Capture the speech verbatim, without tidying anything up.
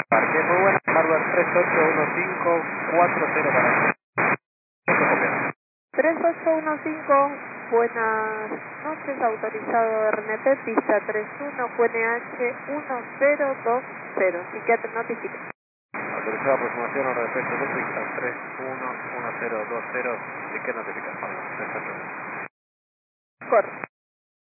Parque, muy buenas, hardware tres ocho uno cinco cuatro cero para tres ocho uno cinco, buenas noches, autorizado R N P, pista treinta y uno, Q N H uno cero dos cero, si que te notifique. autorizada aproximación al respecto de pista tres uno uno cero dos cero, si que notificación, tres ocho uno. Correcto.